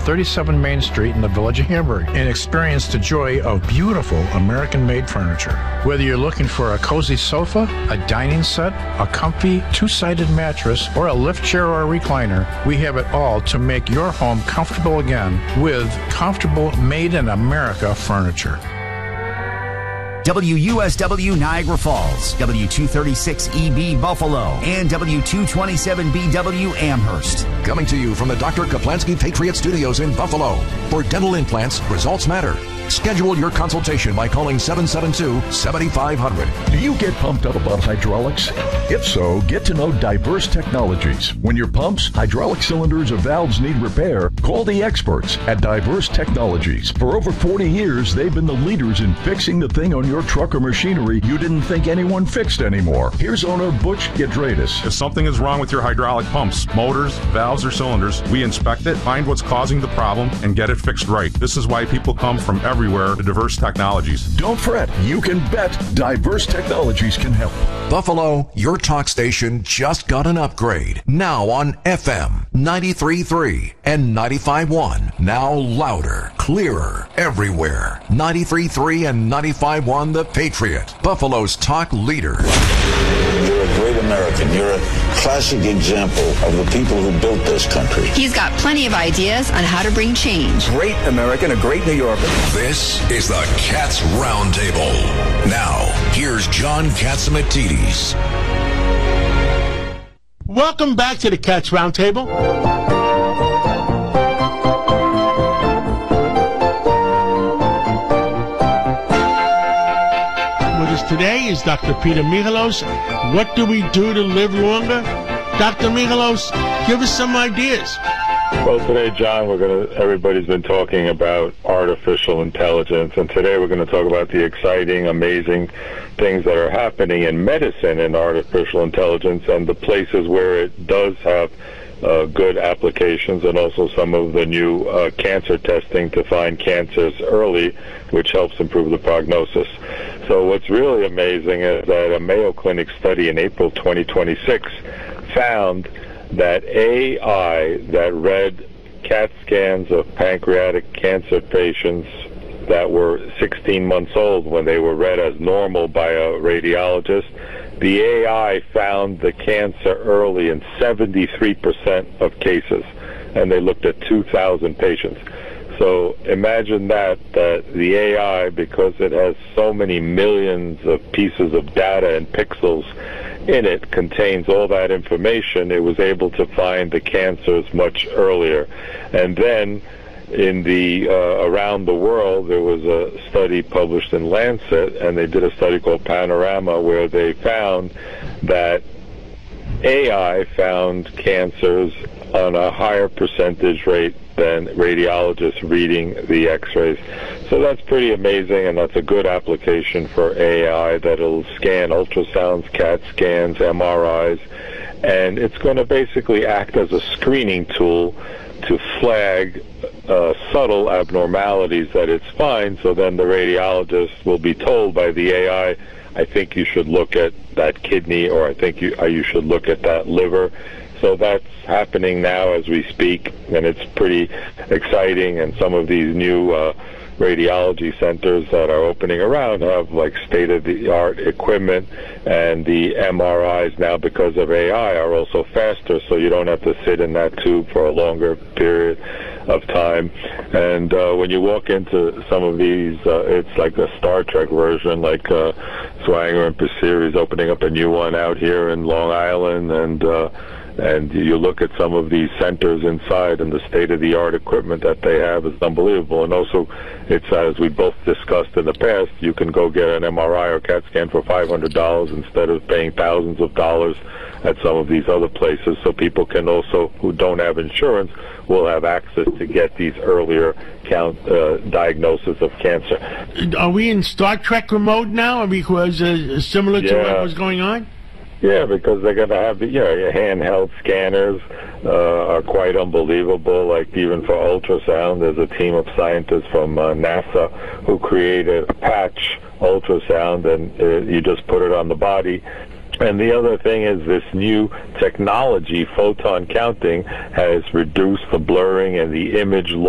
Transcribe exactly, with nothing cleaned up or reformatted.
thirty-seven Main Street in the Village of Hamburg and experience the joy of beautiful American-made furniture. Whether you're looking for a cozy sofa, a dining set, a comfy two-sided mattress, or a lift chair or a recliner, we have it all to make your home comfortable again with comfortable made-in-America furniture. W U S W Niagara Falls, W two thirty-six E B Buffalo, and W two twenty-seven B W Amherst. Coming to you from the Doctor Kaplansky Patriot Studios in Buffalo. For dental implants, results matter. Schedule your consultation by calling seven seven two, seven five zero zero. Do you get pumped up about hydraulics? If so, get to know Diverse Technologies. When your pumps, hydraulic cylinders, or valves need repair, call the experts at Diverse Technologies. For over forty years, they've been the leaders in fixing the thing on your truck or machinery you didn't think anyone fixed anymore. Here's owner Butch Giedraitis. If something is wrong with your hydraulic pumps, motors, valves, or cylinders, we inspect it, find what's causing the problem, and get it fixed right. This is why people come from everywhere to Diverse Technologies. Don't fret. You can bet Diverse Technologies can help. Buffalo, your talk station just got an upgrade. Now on F M ninety-three point three and ninety-five point one. Now louder, clearer, everywhere. ninety-three point three and ninety-five point one The Patriot, Buffalo's talk leader. You're a great American. You're a classic example of the people who built this country. He's got plenty of ideas on how to bring change. Great American, a great New Yorker. This is the Cats Roundtable. Now, here's John Catsimatidis. Welcome back to the Cats Roundtable. With us today is Doctor Peter Michalos. What do we do to live longer? Doctor Michalos, give us some ideas. Well, today, John, we're going to, everybody's been talking about artificial intelligence, and today we're going to talk about the exciting, amazing things that are happening in medicine in artificial intelligence and the places where it does have uh, good applications, and also some of the new uh, cancer testing to find cancers early, which helps improve the prognosis. So what's really amazing is that a Mayo Clinic study in April twenty twenty-six found that A I that read CAT scans of pancreatic cancer patients that were sixteen months old when they were read as normal by a radiologist, the A I found the cancer early in seventy-three percent of cases, and they looked at two thousand patients. So imagine that, that the A I, because it has so many millions of pieces of data and pixels in it, contains all that information, it was able to find the cancers much earlier. And then in the uh, around the world, there was a study published in Lancet, and they did a study called Panorama, where they found that A I found cancers on a higher percentage rate than radiologists reading the x-rays. So that's pretty amazing, and that's a good application for A I that'll scan ultrasounds, CAT scans, M R Is, and it's going to basically act as a screening tool to flag uh, subtle abnormalities that it's finds, so then the radiologist will be told by the A I, I think you should look at that kidney, or I think you, uh, you should look at that liver. So that's happening now as we speak, and it's pretty exciting. And some of these new uh, radiology centers that are opening around have like state-of-the-art equipment, and the M R Is now, because of A I, are also faster, so you don't have to sit in that tube for a longer period of time. And uh, when you walk into some of these, uh, it's like a Star Trek version, like uh, Swanger and Passeri is opening up a new one out here in Long Island, and uh, and you look at some of these centers inside, and the state-of-the-art equipment that they have is unbelievable. And also, it's, as we both discussed in the past, you can go get an M R I or CAT scan for five hundred dollars instead of paying thousands of dollars at some of these other places. So people can also, who don't have insurance, will have access to get these earlier count uh, diagnosis of cancer. Are we in Star Trek remote now, because uh, similar to Yeah. what was going on? Yeah, because they're going to have the, you know, your handheld scanners uh, are quite unbelievable. Like even for ultrasound, there's a team of scientists from uh, NASA who created a patch ultrasound, and uh, you just put it on the body. And the other thing is this new technology, photon counting, has reduced the blurring and the image